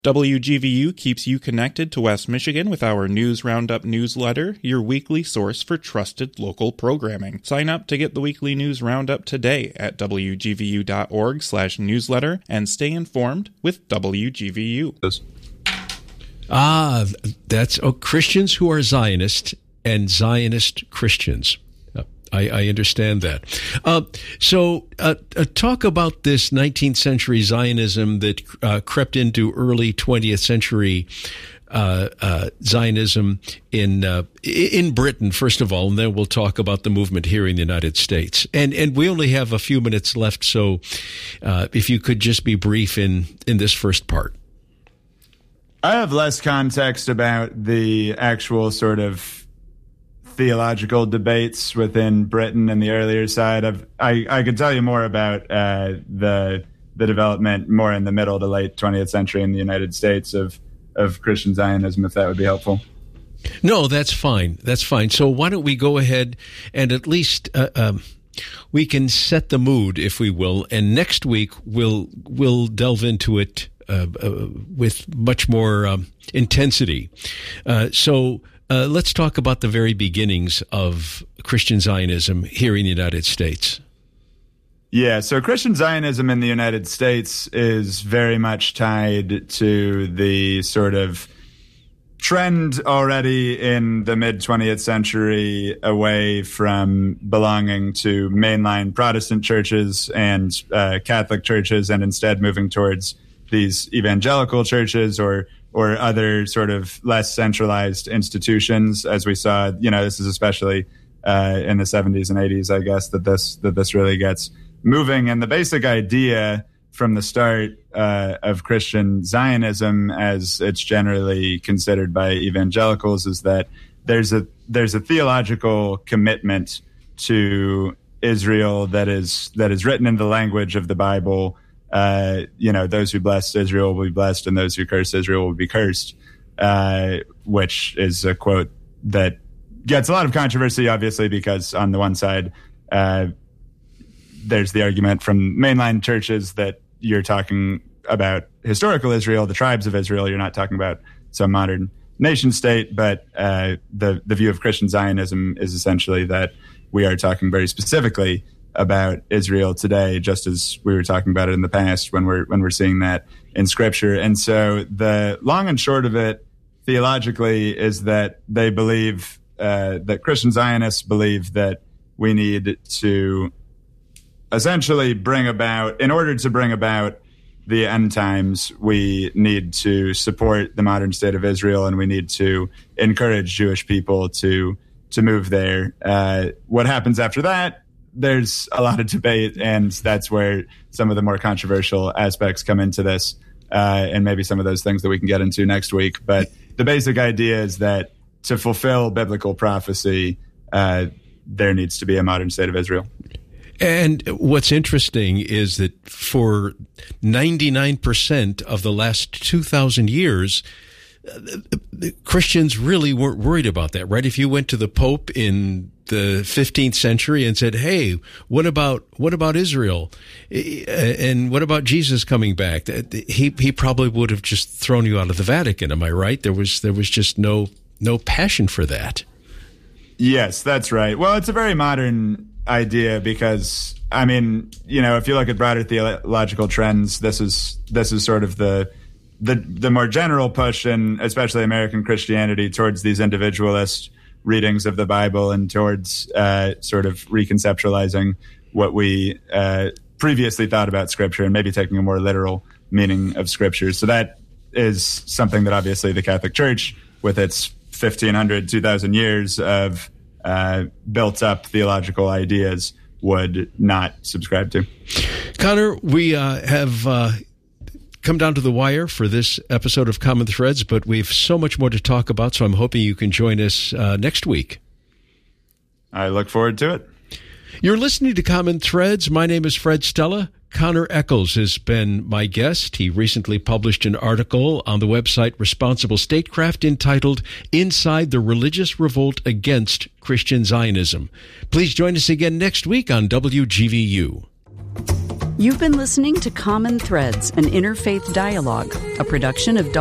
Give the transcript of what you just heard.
WGVU keeps you connected to West Michigan with our News Roundup newsletter, your weekly source for trusted local programming. Sign up to get the weekly News Roundup today at wgvu.org/newsletter and stay informed with WGVU. That's Christians who are Zionist and Zionist Christians. I understand that. So talk about this 19th century Zionism that crept into early 20th century Zionism in Britain, first of all, and then we'll talk about the movement here in the United States. And we only have a few minutes left, so if you could just be brief in this first part. I have less context about the actual sort of theological debates within Britain and the earlier side. I could tell you more about the development more in the middle to late 20th century in the United States of Christian Zionism, if that would be helpful. No, that's fine. That's fine. So why don't we go ahead and at least we can set the mood, if we will, and next week we'll delve into it with much more intensity. So let's talk about the very beginnings of Christian Zionism here in the United States. Yeah, so Christian Zionism in the United States is very much tied to the sort of trend already in the mid-20th century away from belonging to mainline Protestant churches and Catholic churches, and instead moving towards these evangelical churches or other sort of less centralized institutions, as we saw. This is especially in the 70s and 80s, I guess, that this really gets moving. And the basic idea from the start of Christian Zionism, as it's generally considered by evangelicals, is that there's a theological commitment to Israel that is written in the language of the Bible. Those who bless Israel will be blessed, and those who curse Israel will be cursed, which is a quote that gets a lot of controversy, obviously, because on the one side, there's the argument from mainline churches that you're talking about historical Israel, the tribes of Israel. You're not talking about some modern nation state. But the view of Christian Zionism is essentially that we are talking very specifically about Israel today, just as we were talking about it in the past when we're seeing that in Scripture. And so the long and short of it, theologically, is that they believe that Christian Zionists believe that we need to essentially in order to bring about the end times, we need to support the modern state of Israel, and we need to encourage Jewish people to move there. What happens after that? There's a lot of debate, and that's where some of the more controversial aspects come into this, and maybe some of those things that we can get into next week. But the basic idea is that to fulfill biblical prophecy, there needs to be a modern state of Israel. And what's interesting is that for 99% of the last 2,000 years, Christians really weren't worried about that, right? If you went to the Pope in the 15th century and said, "Hey, what about Israel? And what about Jesus coming back?" He probably would have just thrown you out of the Vatican. Am I right? There was just no passion for that. Yes, that's right. Well, it's a very modern idea because, if you look at broader theological trends, this is sort of the more general push in especially American Christianity towards these individualist readings of the Bible and towards sort of reconceptualizing what we previously thought about Scripture and maybe taking a more literal meaning of Scripture. So that is something that obviously the Catholic Church, with its 1,500, 2,000 years of built up theological ideas, would not subscribe to. Connor, we have come down to the wire for this episode of Common Threads, but we've so much more to talk about, so I'm hoping you can join us next week. I look forward to it. You're listening to Common Threads. My name is Fred Stella. Connor Eccles has been my guest. He recently published an article on the website Responsible Statecraft entitled "Inside the Religious Revolt Against Christian Zionism." Please join us again next week on WGVU. You've been listening to Common Threads, an interfaith dialogue, a production of